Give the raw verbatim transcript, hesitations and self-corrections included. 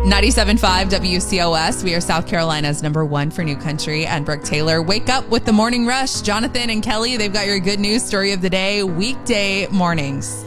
ninety-seven point five W C O S. We are South Carolina's number one for new country. And Brooke Taylor. Wake up with the morning rush. Jonathan and Kelly, they've got your good news story of the day weekday mornings.